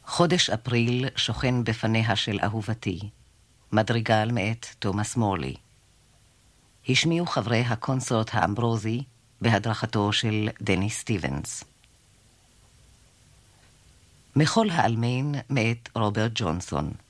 חודש אפריל שוכן בפניה של אהובתי, מדריגל מאת תומאס מורלי. השמיעו חברי הקונסרט האמברוזי בהדרכתו של דני סטיבנס. מחול האלמין מאת רוברט ג'ונסון.